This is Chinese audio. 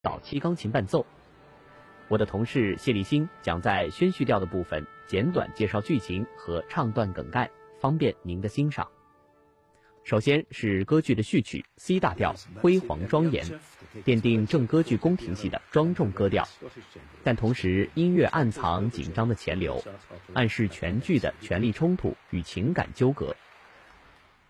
早期钢琴伴奏。我的同事谢立新将在宣叙调的部分简短介绍剧情和唱段梗概，方便您的欣赏。首先是歌剧的序曲 C 大调，辉煌庄严，奠定正歌剧宫廷戏的庄重歌调，但同时音乐暗藏紧张的潜流，暗示全剧的权力冲突与情感纠葛，